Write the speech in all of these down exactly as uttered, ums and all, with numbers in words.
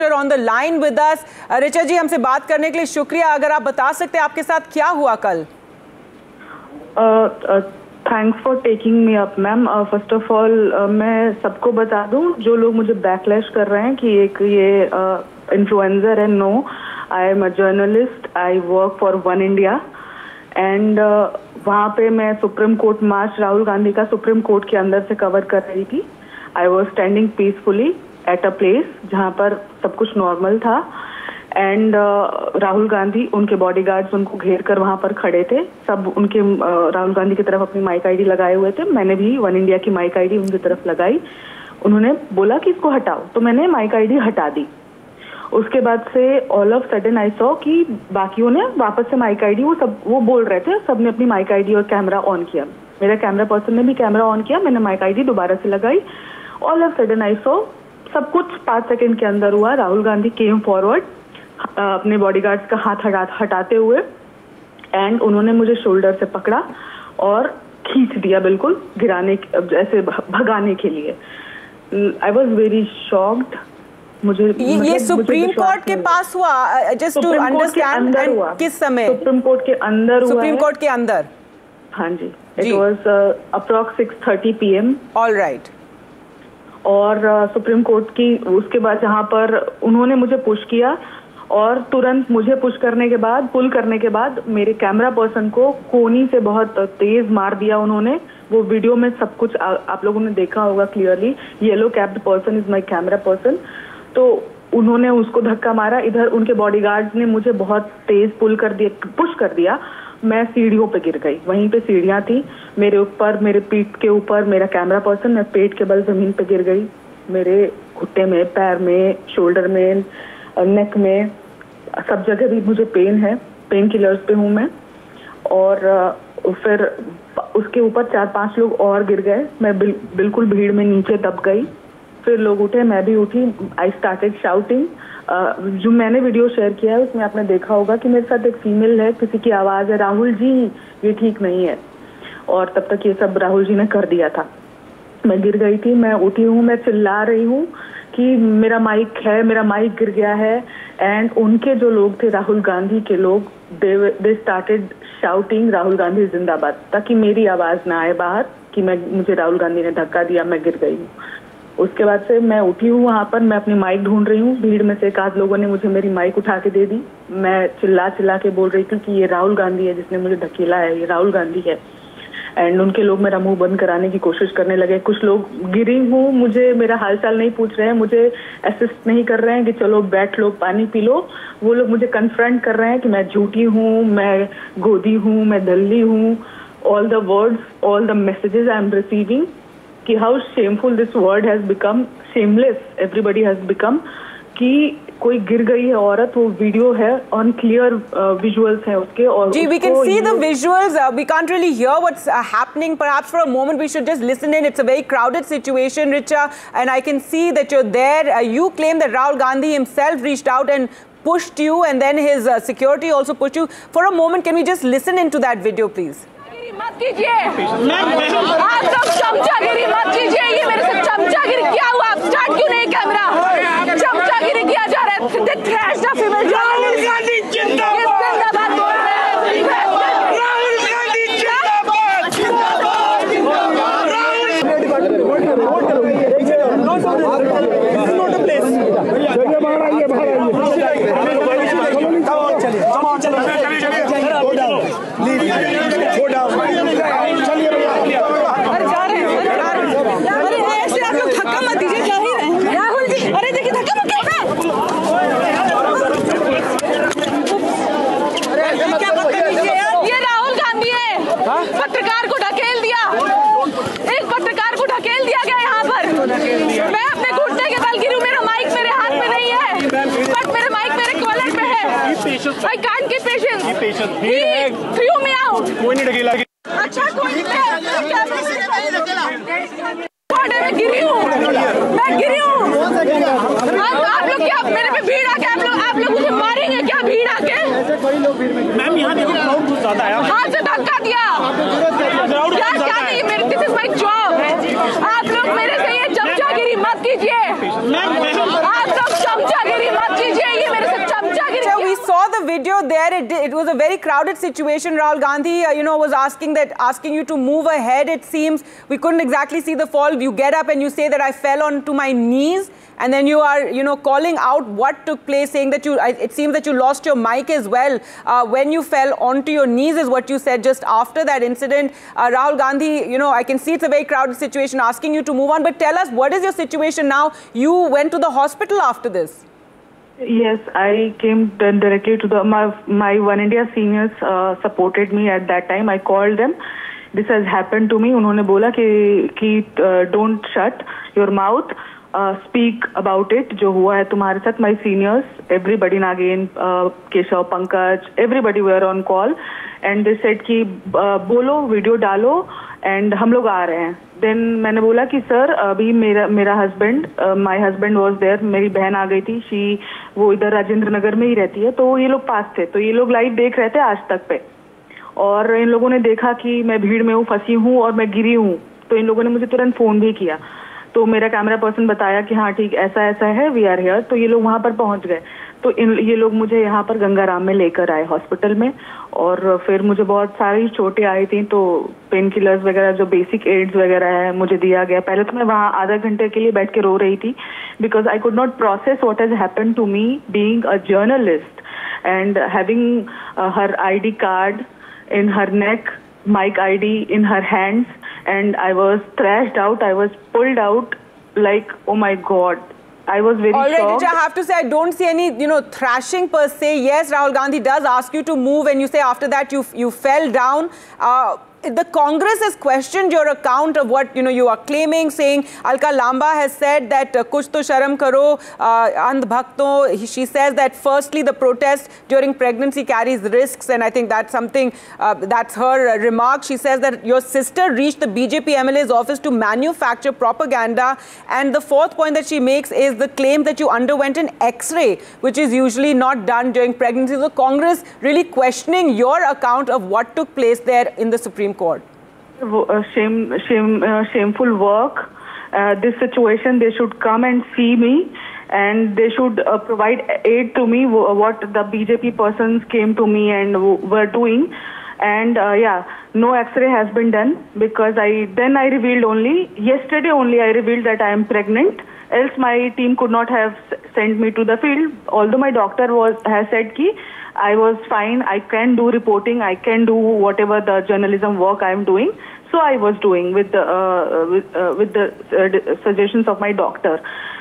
On the line with us. Richa जी, हमसे बात करने के लिए शुक्रिया। अगर आप बता सकते हैं आपके साथ क्या हुआ कल। Thanks for taking me up ma'am. First of all मैं सबको बता दूं जो लोग मुझे बैकलैश कर रहे हैं कि एक ये इन्फ्लुएंसर है। No, I am a journalist, I work for one India and वहाँ पे मैं सुप्रीम कोर्ट मार्च राहुल गांधी का सुप्रीम कोर्ट के अंदर से कवर कर रही थी। I was standing peacefully at a place जहाँ पर सब कुछ नॉर्मल था एंड uh, राहुल गांधी, उनके बॉडीगार्ड्स उनको घेर कर वहाँ पर खड़े थे। सब उनके uh, राहुल गांधी की तरफ अपनी माइक आईडी लगाए हुए थे। मैंने भी वन इंडिया की माइक आईडी उनकी तरफ लगाई। उन्होंने बोला कि इसको हटाओ, तो मैंने माइक आईडी हटा दी। उसके बाद से all of sudden I saw कि बाकियों ने वापस से माइक आईडी, वो सब वो बोल रहे थे, सबने अपनी माइक आईडी और कैमरा ऑन किया। मेरा कैमरा पर्सन ने भी कैमरा ऑन किया। मैंने माइक आईडी दोबारा से लगाई। All of sudden I saw सब कुछ पाँच सेकंड के अंदर हुआ। राहुल गांधी केम फॉरवर्ड अपने बॉडीगार्ड्स का हाथ हटा हटाते हुए एंड उन्होंने मुझे शोल्डर से पकड़ा और खींच दिया, बिल्कुल गिराने, ऐसे भगाने के लिए। I was very shocked. मुझे ये, ये सुप्रीम कोर्ट के पास हुआ, जस्ट टू अंडरस्टैंड, किस समय? सुप्रीम कोर्ट के अंदर हुआ। सुप्रीम कोर्ट के अंदर? हाँ जी, it was approx six thirty P M. All right. और सुप्रीम कोर्ट की उसके बाद जहाँ पर उन्होंने मुझे पुश किया और तुरंत मुझे पुश करने के बाद, पुल करने के बाद मेरे कैमरा पर्सन को कोनी से बहुत तेज मार दिया उन्होंने। वो वीडियो में सब कुछ आ, आप लोगों ने देखा होगा clearly. Yellow capped person is my camera person. तो उन्होंने उसको धक्का मारा। इधर उनके बॉडीगार्ड्स ने मुझे बहुत तेज पुल कर दिया, पुश कर दिया। मैं सीढ़ियों पे गिर गई। वहीं पे सीढ़ियाँ थी, मेरे ऊपर, मेरे पीठ के ऊपर मेरा कैमरा पर्सन। मैं पेट के बल जमीन पे गिर गई। मेरे घुट्टे में, पैर में, शोल्डर में, नेक में, सब जगह भी मुझे पेन है। पेन किलर्स पे हूँ मैं। और फिर उसके ऊपर चार पांच लोग और गिर गए। मैं बिल, बिल्कुल भीड़ में नीचे दब गई। फिर लोग उठे, मैं भी उठी। I started shouting. जो मैंने वीडियो शेयर किया है उसमें आपने देखा होगा कि मेरे साथ एक फीमेल है, किसी की आवाज़ है, राहुल जी ये ठीक नहीं है। और तब तक ये सब राहुल जी ने कर दिया था। मैं गिर गई थी, मैं उठी हूँ, मैं चिल्ला रही हूँ कि मेरा माइक है, मेरा माइक गिर गया है। एंड उनके जो लोग थे, राहुल गांधी के लोग, दे they started shouting Rahul Gandhi जिंदाबाद, ताकि मेरी आवाज़ ना आए बाहर कि मैं मुझे राहुल गांधी ने धक्का दिया, मैं गिर गई हूँ। उसके बाद से मैं उठी हूँ वहाँ पर, मैं अपनी माइक ढूंढ रही हूँ। भीड़ में से एक आध लोगों ने मुझे मेरी माइक उठा के दे दी। मैं चिल्ला चिल्ला के बोल रही थी कि ये राहुल गांधी है जिसने मुझे धकेला है, ये राहुल गांधी है। एंड उनके लोग मेरा मुंह बंद कराने की कोशिश करने लगे। कुछ लोग गिरी हूँ, मुझे मेरा हालचाल नहीं पूछ रहे हैं, मुझे असिस्ट नहीं कर रहे हैं कि चलो बैठ लो, पानी पी लो। वो लोग मुझे कन्फ्रंट कर रहे हैं कि मैं झूठी हूँ, मैं गोदी हूँ, मैं दल्ली हूँ। All the words, all the messages I am receiving कि how shameful this word has become, shameless everybody has become. कि कोई गिर गई है औरत, वो वीडियो है, ऑन क्लियर विजुअल्स हैं उसके। और जी, we can see the visuals. Uh, we can't really hear what's uh, happening. Perhaps for a moment we should just listen in. It's a very crowded situation, Richa, and I can see that you're there. Uh, you claim that Rahul Gandhi himself reached out and pushed you, and then his uh, security also pushed you. For a moment, can we just listen into that video, please? मत कीजिए, आप लोग चमचागिरी मत कीजिए। ये मेरे से चमचागिरी क्या हुआ? आप स्टार्ट क्यों नहीं कैमरा? चमचागिरी किया जा रहा है। Trash the female Rahul Gandhi जिंदाबाद बोल रहे हैं। राहुल गांधी जिंदाबाद जिंदाबाद। बाहर आइए, बाहर पत्रकार को ढकेल दिया, एक पत्रकार को ढकेल दिया गया यहाँ पर। मैं अपने घुटने के बल गिरी हूँ। मेरा माइक मेरे हाथ में नहीं है, बट मेरा माइक मेरे कॉलर पे है। I can't keep patience. He threw me out. कोई नहीं ढकेला। अच्छा, कोई नहीं। मैं गिरी हूँ, मैं गिरी हूँ। आप लोग क्या मेरे पे भीड़ आके आप लोग आप लोग मुझे मारेंगे क्या? भीड़ आके मैम यहाँ देखिए, क्राउड बहुत ज्यादा है। हाथ से धक्का दिया। क्या क्या नहीं, मेरे दिस इज माय जॉब। आप लोग मेरे से ये चमचागिरी मत कीजिए। आप लोग चमचागिरी video there, it, it was a very crowded situation. Rahul Gandhi, uh, you know, was asking that, asking you to move ahead. It seems we couldn't exactly see the fall. You get up and you say that I fell onto my knees, and then you are, you know, calling out what took place, saying that you, it seems that you lost your mic as well uh, when you fell onto your knees, is what you said just after that incident. Uh, Rahul Gandhi, you know, I can see it's a very crowded situation, asking you to move on. But tell us, what is your situation now? You went to the hospital after this. Yes, I came directly to the, my, my One India seniors uh, supported me at that time. I called them. This has happened to me. उन्होंने बोला कि, कि uh, don't shut your mouth. Uh, speak about it, जो हुआ है तुम्हारे साथ. My seniors, everybody, Nagin, uh, Keshav, Pankaj, everybody were on call, and they said कि uh, बोलो, वीडियो डालो, and हम लोग आ रहे हैं. Then मैंने बोला कि सर अभी मेरा मेरा husband, uh, my husband was there, मेरी बहन आ गई थी, she वो इधर राजेंद्र नगर में ही रहती है, तो ये लोग पास थे, तो ये लोग लाइव देख रहे थे आज तक पे, और इन लोगों ने देखा कि मैं भीड़ में हूँ, फंसी हूँ और मैं गिरी हूँ, तो इन लोगों ने मुझे तुरंत फोन भी किया. तो मेरा कैमरा पर्सन बताया कि हाँ ठीक ऐसा ऐसा है, वी आर हियर. तो ये लोग वहाँ पर पहुँच गए. तो इन ये लोग मुझे यहाँ पर गंगाराम में लेकर आए हॉस्पिटल में, और फिर मुझे बहुत सारी चोटें आई थी, तो पेन किलर्स वगैरह जो बेसिक एड्स वगैरह है मुझे दिया गया. पहले तो मैं वहाँ आधा घंटे के लिए बैठ के रो रही थी, because I could not process what has happened to me being a journalist and having her I D card in her neck, mic I D in her hands, and I was thrashed out. I was pulled out like, oh my God. I was very All right, shocked. Richa, I have to say, I don't see any, you know, thrashing per se. Yes, Rahul Gandhi does ask you to move, and you say after that you you fell down. Uh, the Congress has questioned your account of what, you know, you are claiming, saying Alka Lamba has said that uh, kuch to sharam karo, uh, andh bhakto. She says that firstly the protest during pregnancy carries risks, and I think that's something, uh, that's her uh, remark. She says that your sister reached the B J P M L A's office to manufacture propaganda, and the fourth point that she makes is the claim that you underwent an X-ray, which is usually not done during pregnancy. So Congress really questioning your account of what took place there in the Supreme Court. Uh, shame, shame, uh, shameful work. Uh, this situation, they should come and see me, and they should uh, provide aid to me, what the B J P persons came to me and were doing. And uh, yeah, no X-ray has been done, because I then I revealed only, yesterday only I revealed that I am pregnant. Else my team could not have sent me to the field. Although my doctor was has said ki I was fine, I can do reporting, I can do whatever the journalism work I am doing. So I was doing with the uh, with, uh, with the uh, suggestions of my doctor.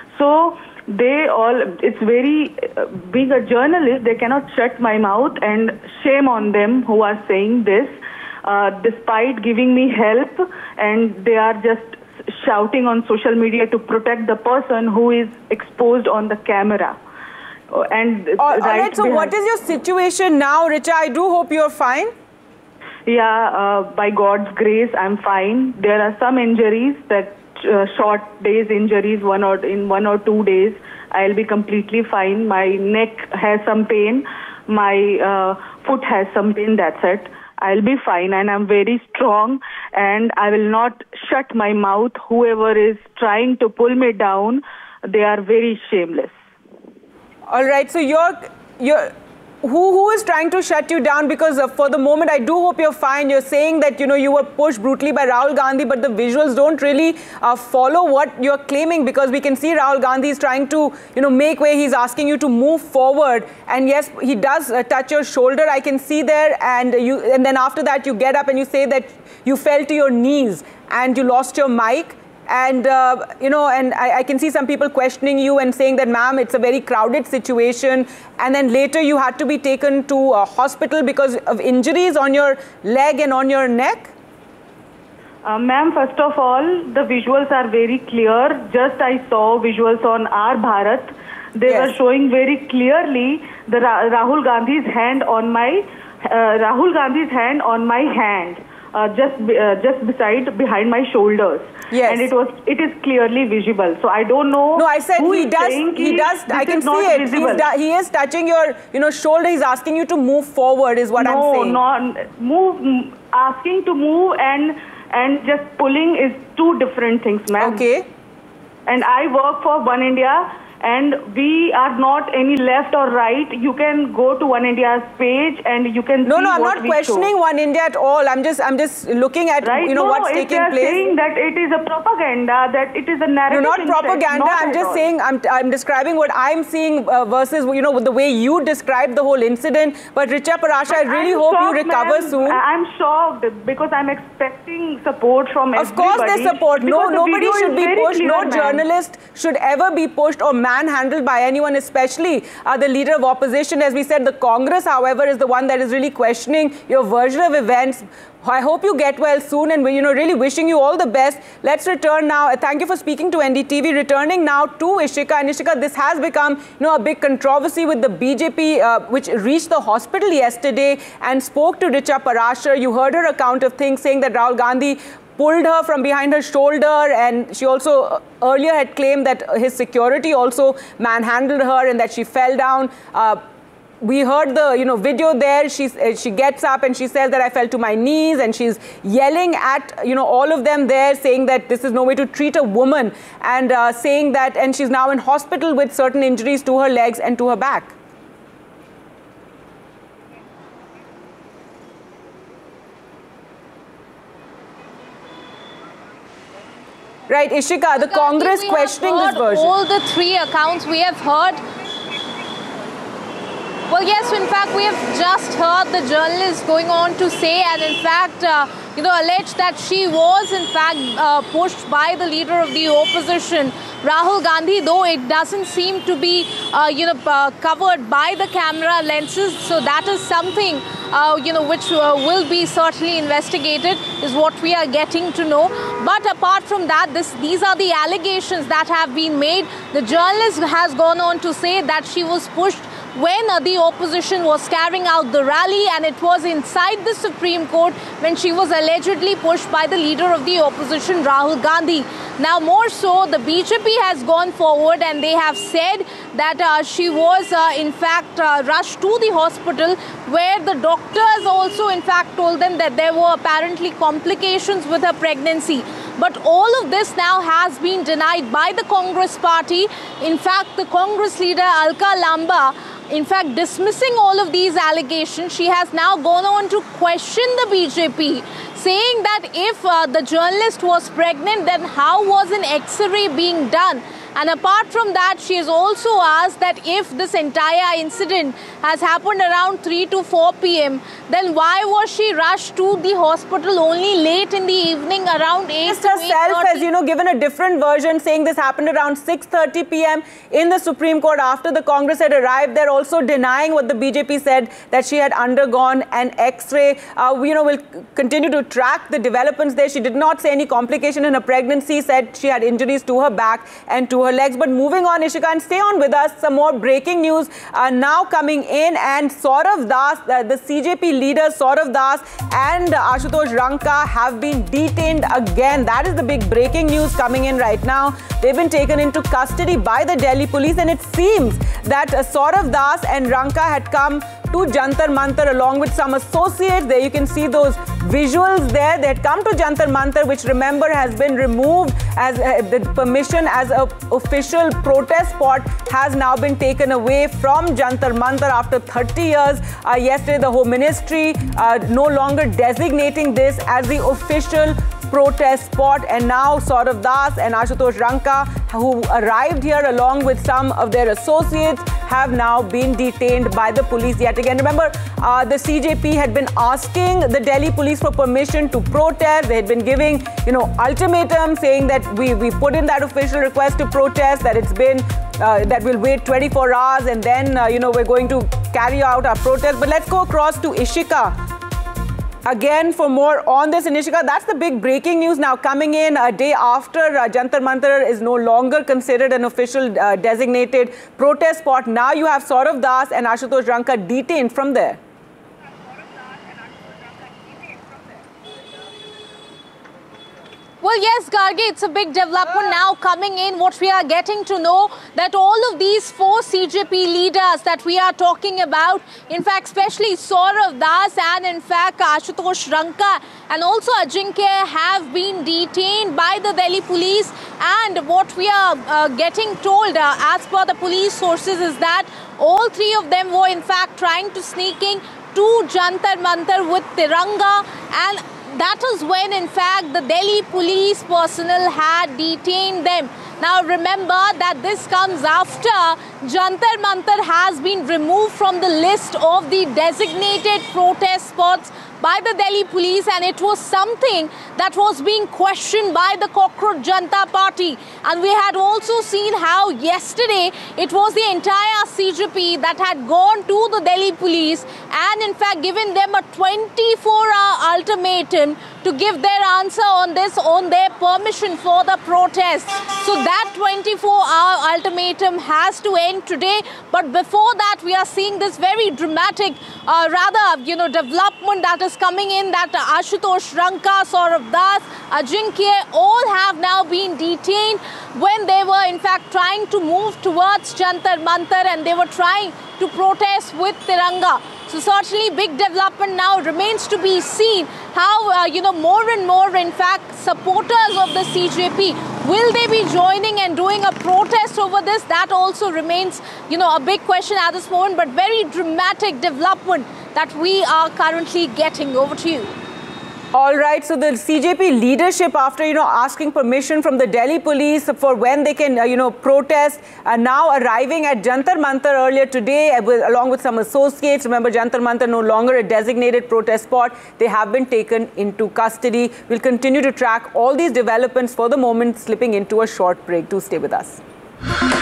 So they all, it's very, uh, being a journalist, they cannot shut my mouth, and shame on them who are saying this, uh, despite giving me help, and they are just shouting on social media to protect the person who is exposed on the camera. And all, right, all right, so what is your situation now, Richa? I do hope you're fine. Yeah, uh, by God's grace, I'm fine. There are some injuries, that uh, short days injuries, one or in one or two days, I'll be completely fine. My neck has some pain, my uh, foot has some pain, that's it. I'll be fine, and I'm very strong, and I will not shut my mouth. Whoever is trying to pull me down, they are very shameless. All right, so you're, you're, who, who is trying to shut you down? Because uh, for the moment, I do hope you're fine. You're saying that, you know, you were pushed brutally by Rahul Gandhi, but the visuals don't really uh, follow what you're claiming, because we can see Rahul Gandhi is trying to, you know, make way. He's asking you to move forward. And yes, he does uh, touch your shoulder. I can see there. And you, and then after that, you get up and you say that you fell to your knees and you lost your mic. And, uh, you know, and I, I can see some people questioning you and saying that, ma'am, it's a very crowded situation. And then later you had to be taken to a hospital because of injuries on your leg and on your neck. Uh, ma'am, first of all, the visuals are very clear. Just I saw visuals on Our Bharat. They yes. were showing very clearly the Ra Rahul Gandhi's hand on my, uh, Rahul Gandhi's hand on my hand. Uh, just uh, just beside behind my shoulders, yes, and it was it is clearly visible. So I don't know. No, I said who he is does. saying He does. I can see it. He's he is touching your, you know, shoulder. He's asking you to move forward. Is what no, I'm saying. No, not move. Asking to move and and just pulling is two different things, ma'am. Okay. And I work for One India, And we are not any left or right. You can go to One India's page and you can no, see no, I'm what not we questioning show. One India at all. I'm just, I'm just looking at Right? you know no, what's if taking they are place. saying that it is a propaganda, that it is a narrative. No, not in fact, propaganda. not I'm at just all. saying, I'm, I'm describing what I'm seeing uh, versus, you know, the way you described the whole incident. But Richa Parashar, I really I'm hope shocked, you recover ma'am. soon. I'm shocked because I'm expecting support from Of everybody. course there's support. No, because the nobody video should is be very pushed. clear, No ma'am. journalist should ever be pushed or manhandled by anyone, especially uh, the leader of opposition. As we said, the Congress, however, is the one that is really questioning your version of events. I hope you get well soon, and you know, really wishing you all the best. Let's return now. Thank you for speaking to N D T V. Returning now to Ishika. And Ishika, this has become, you know, a big controversy with the B J P, uh, which reached the hospital yesterday and spoke to Richa Parashar. You heard her account of things, saying that Rahul Gandhi pulled her from behind her shoulder, and she also uh, earlier had claimed that his security also manhandled her and that she fell down. Uh, We heard the you know video there. She uh, she gets up and she says that I fell to my knees, and she's yelling at you know all of them there, saying that this is no way to treat a woman, and uh, saying that, and she's now in hospital with certain injuries to her legs and to her back. Right, Ishika, the Congress questioning this version. All the three accounts we have heard. Well, yes, in fact, we have just heard the journalist going on to say, and in fact, uh, you know, alleged that she was, in fact, uh, pushed by the leader of the opposition, Rahul Gandhi, though it doesn't seem to be, uh, you know, uh, covered by the camera lenses. So that is something, uh, you know, which uh, will be certainly investigated, is what we are getting to know. But apart from that, this, these are the allegations that have been made. The journalist has gone on to say that she was pushed when uh, the opposition was carrying out the rally, and it was inside the Supreme Court when she was allegedly pushed by the leader of the opposition, Rahul Gandhi. Now, more so, the B J P has gone forward and they have said that uh, she was, uh, in fact, uh, rushed to the hospital, where the doctors also, in fact, told them that there were apparently complications with her pregnancy. But all of this now has been denied by the Congress party. In fact, the Congress leader, Alka Lamba, in fact, dismissing all of these allegations, she has now gone on to question the B J P, saying that if uh, the journalist was pregnant, then how was an X-ray being done? And apart from that, she has also asked that if this entire incident has happened around three to four p m, then why was she rushed to the hospital only late in the evening around eight to eight thirty? Herself has, you know, given a different version, saying this happened around six thirty p m in the Supreme Court after the Congress had arrived. They're also denying what the B J P said, that she had undergone an X-ray. Uh, you know, we'll continue to track the developments there. She did not say any complication in her pregnancy, said she had injuries to her back and to her legs. But moving on, Ishika, and stay on with us, some more breaking news uh, now coming in, and Saurav Das, uh, the C J P leader Saurav Das and uh, Ashutosh Ranka have been detained again. That is the big breaking news coming in right now. They've been taken into custody by the Delhi police, and it seems that uh, Saurav Das and Ranka had come to Jantar Mantar along with some associates. There you can see those visuals there. They had come to Jantar Mantar, which, remember, has been removed as uh, the permission as an official protest spot has now been taken away from Jantar Mantar after thirty years. Uh, yesterday, the Home Ministry uh, no longer designating this as the official protest spot, and now Saurav Das and Ashutosh Ranka, who arrived here along with some of their associates, have now been detained by the police yet again. Remember, uh, the C J P had been asking the Delhi police for permission to protest. They had been giving, you know, ultimatums saying that we, we put in that official request to protest, that it's been, uh, that we'll wait twenty-four hours and then, uh, you know, we're going to carry out our protest. But let's go across to Ishika again for more on this. And Ishika, that's the big breaking news now coming in a day after uh, Jantar Mantar is no longer considered an official uh, designated protest spot. Now you have Saurav Das and Ashutosh Ranka detained from there. Well, yes, Gargi, it's a big development now coming in. What we are getting to know that all of these four C J P leaders that we are talking about, in fact, especially Saurav Das and in fact Ashutosh Ranka and also Ajinkya have been detained by the Delhi police. And what we are uh, getting told uh, as per the police sources is that all three of them were in fact trying to sneak in to Jantar Mantar with Tiranga, and that is when, in fact, the Delhi police personnel had detained them. Now, remember that this comes after Jantar Mantar has been removed from the list of the designated protest spots by the Delhi police, and it was something that was being questioned by the Cockroach Janata Party. And we had also seen how yesterday it was the entire C J P that had gone to the Delhi police and in fact given them a twenty-four hour ultimatum to give their answer on this, on their permission for the protest. So that twenty-four hour ultimatum has to end today. But before that, we are seeing this very dramatic, uh, rather, you know, development that is coming in, that uh, Ashutosh Ranka, Saurav Das, Ajinkya, all have now been detained when they were in fact trying to move towards Jantar Mantar and they were trying to protest with Tiranga. So certainly big development now. Remains to be seen how, uh, you know, more and more, in fact, supporters of the C J P, will they be joining and doing a protest over this? That also remains, you know, a big question at this moment, but very dramatic development that we are currently getting. Over to you. All right, so the C J P leadership, after, you know, asking permission from the Delhi police for when they can, uh, you know, protest, are now arriving at Jantar Mantar earlier today, uh, with, along with some associates. Remember, Jantar Mantar no longer a designated protest spot. They have been taken into custody. We'll continue to track all these developments. For the moment, slipping into a short break. Do stay with us.